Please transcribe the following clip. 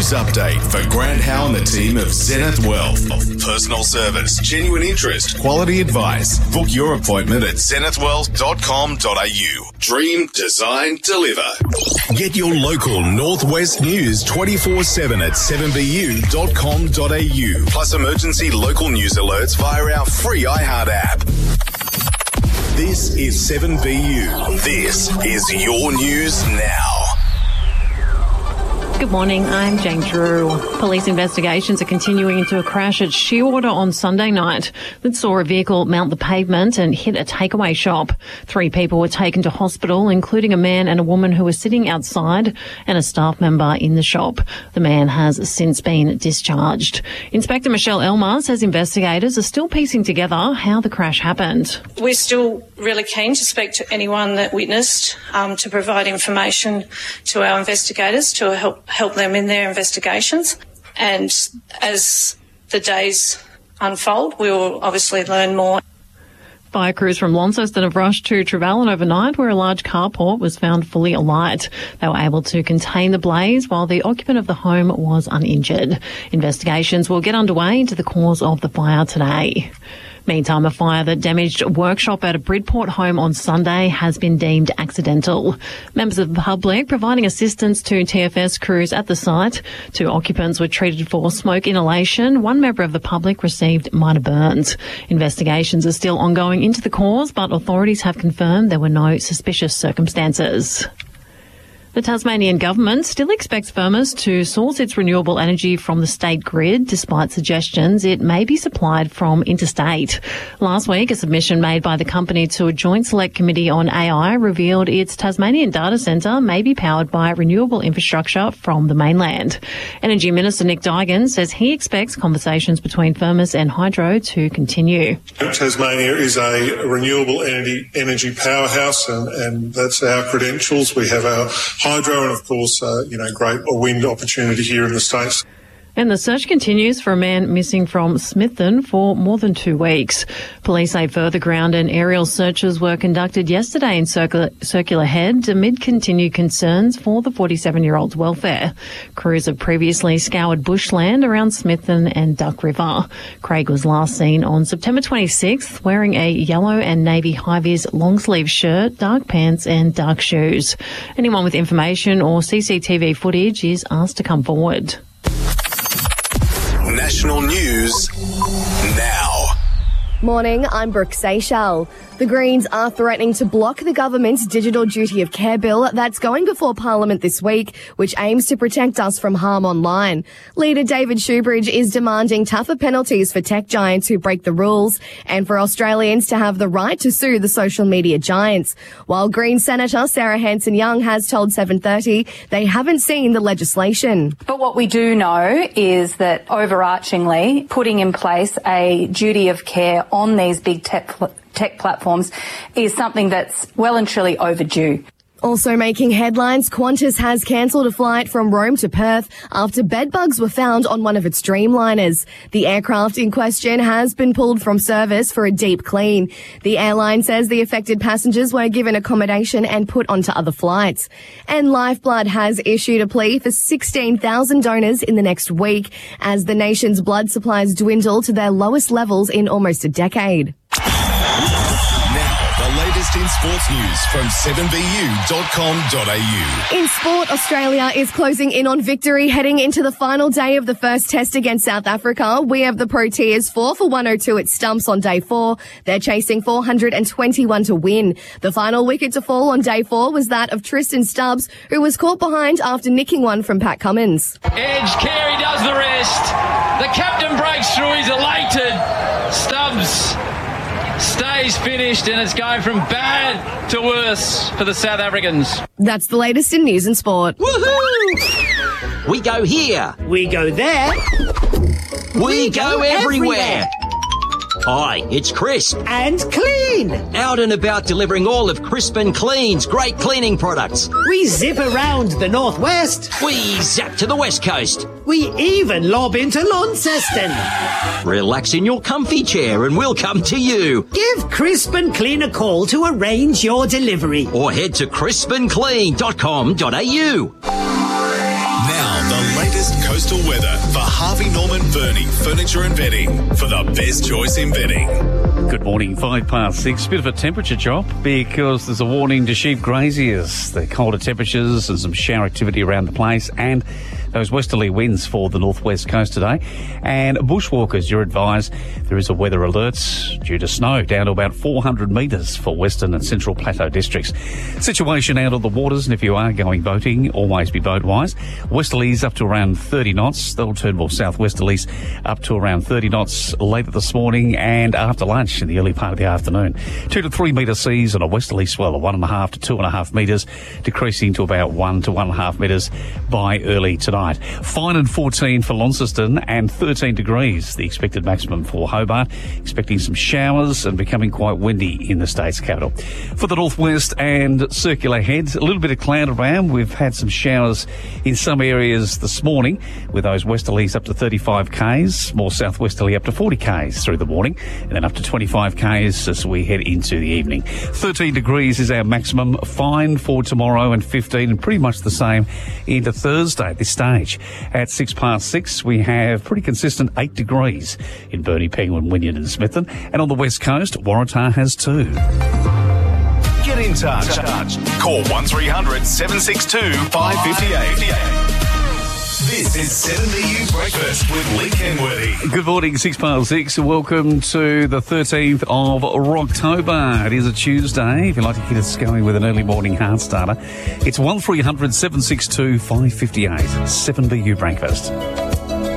News update for Grant Howe and the team of Zenith Wealth. Personal service, genuine interest, quality advice. Book your appointment at zenithwealth.com.au. Dream, design, deliver. Get your local Northwest news 24/7 at 7bu.com.au. Plus emergency local news alerts via our free iHeart app. This is 7BU. This is your news now. Good morning, I'm Jane Drew. Police investigations are continuing into a crash at Shearwater on Sunday night that saw a vehicle mount the pavement and hit a takeaway shop. 3 people were taken to hospital, including a man and a woman who were sitting outside and a staff member in the shop. The man has since been discharged. Inspector Michelle Elmer says investigators are still piecing together how the crash happened. We're still really keen to speak to anyone that witnessed, to provide information to our investigators to help them in their investigations. And as the days unfold, we will obviously learn more. Fire crews from Launceston have rushed to Trevellyn overnight, where a large carport was found fully alight. They were able to contain the blaze while the occupant of the home was uninjured. Investigations will get underway into the cause of the fire today. Meantime, a fire that damaged a workshop at a Bridport home on Sunday has been deemed accidental. Members of the public providing assistance to TFS crews at the site. 2 occupants were treated for smoke inhalation. 1 member of the public received minor burns. Investigations are still ongoing into the cause, but authorities have confirmed there were no suspicious circumstances. The Tasmanian government still expects Firmus to source its renewable energy from the state grid, despite suggestions it may be supplied from interstate. Last week, a submission made by the company to a Joint Select Committee on AI revealed its Tasmanian data centre may be powered by renewable infrastructure from the mainland. Energy Minister Nick Duigan says he expects conversations between Firmus and Hydro to continue. Tasmania is a renewable energy powerhouse, and that's our credentials. We have our hydro and, of course, great wind opportunity here in the States. And the search continues for a man missing from Smithton for more than 2 weeks. Police say further ground and aerial searches were conducted yesterday in Circular Head amid continued concerns for the 47-year-old's welfare. Crews have previously scoured bushland around Smithton and Duck River. Craig was last seen on September 26th wearing a yellow and navy high-vis long-sleeve shirt, dark pants and dark shoes. Anyone with information or CCTV footage is asked to come forward. National news now. Morning, I'm Brooke Seychelles. The Greens are threatening to block the government's Digital Duty of Care bill that's going before Parliament this week, which aims to protect us from harm online. Leader David Shoebridge is demanding tougher penalties for tech giants who break the rules and for Australians to have the right to sue the social media giants. While Green Senator Sarah Hanson-Young has told 7:30 they haven't seen the legislation. But what we do know is that overarchingly putting in place a duty of care on these big tech platforms is something that's well and truly overdue. Also making headlines, Qantas has cancelled a flight from Rome to Perth after bedbugs were found on one of its Dreamliners. The aircraft in question has been pulled from service for a deep clean. The airline says the affected passengers were given accommodation and put onto other flights. And Lifeblood has issued a plea for 16,000 donors in the next week as the nation's blood supplies dwindle to their lowest levels in almost a decade. The latest in sports news from 7bu.com.au. In sport, Australia is closing in on victory heading into the final day of the first test against South Africa. We have the Proteas 4 for 102 at stumps on day 4. They're chasing 421 to win. The final wicket to fall on day 4 was that of Tristan Stubbs, who was caught behind after nicking one from Pat Cummins. Edge, Carey does the rest. The captain breaks through, he's elated. Stubbs stays finished, and it's going from bad to worse for the South Africans. That's the latest in news and sport. Woohoo! We go here. We go there. We go everywhere. Hi, it's Crisp. And Clean. Out and about delivering all of Crisp and Clean's great cleaning products. We zip around the northwest. We zap to the west coast. We even lob into Launceston. Relax in your comfy chair and we'll come to you. Give Crisp and Clean a call to arrange your delivery. Or head to crispandclean.com.au. Now, the latest coast coastal weather for Harvey Norman Verney Furniture and Bedding for the best choice in bedding. Good morning, 6:05. Bit of a temperature drop because there's a warning to sheep graziers. The colder temperatures and some shower activity around the place, and those westerly winds for the northwest coast today. And bushwalkers, you're advised there is a weather alert due to snow down to about 400 metres for western and central plateau districts. Situation out on the waters, and if you are going boating, always be boat wise. Westerlies up to around 30 knots. They'll turn more southwesterlies up to around 30 knots later this morning and after lunch in the early part of the afternoon. 2 to 3 metre seas and a westerly swell of 1.5 to 2.5 metres, decreasing to about 1 to 1.5 metres by early tonight. Fine and 14 for Launceston and 13 degrees, the expected maximum for Hobart. Expecting some showers and becoming quite windy in the state's capital. For the northwest and circular heads, a little bit of cloud around. We've had some showers in some areas this morning with those westerlies up to 35 k's, more southwesterly up to 40 k's through the morning, and then up to 25 k's as we head into the evening. 13 degrees is our maximum. Fine for tomorrow and 15, and pretty much the same into Thursday at this stage. At 6:06, we have pretty consistent 8 degrees in Burnie, Penguin, Wynyard and Smithton. And on the west coast, Waratah has 2. Get in touch. Call 1300 762 558. This is 7BU Breakfast with Lee Kenworthy. Good morning, 6:06. Welcome to the 13th of October. It is a Tuesday. If you'd like to get us going with an early morning heart starter, it's 1300 762 558. 7BU Breakfast.